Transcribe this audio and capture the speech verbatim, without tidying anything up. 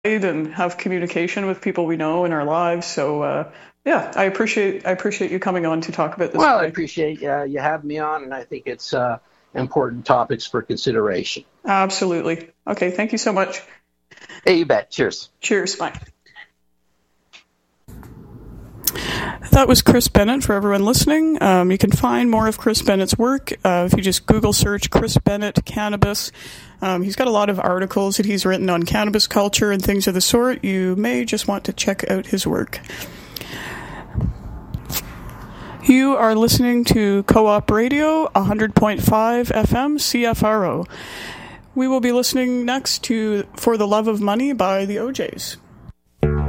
and have communication with people we know in our lives. So uh, yeah, I appreciate I appreciate you coming on to talk about this. Well, today. I appreciate uh, you having me on, and I think it's uh, important topics for consideration. Absolutely. Okay, thank you so much. Hey, you bet. Cheers. Cheers. Bye. That was Chris Bennett for everyone listening. Um, you can find more of Chris Bennett's work uh, if you just Google search Chris Bennett Cannabis. Um, he's got a lot of articles that he's written on cannabis culture and things of the sort. You may just want to check out his work. You are listening to Co-op Radio, one hundred point five F M, C F R O. We will be listening next to For the Love of Money by the O Js.